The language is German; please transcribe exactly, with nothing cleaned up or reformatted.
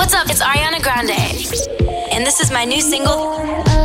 what's up? It's Ariana Grande, and this is my new single.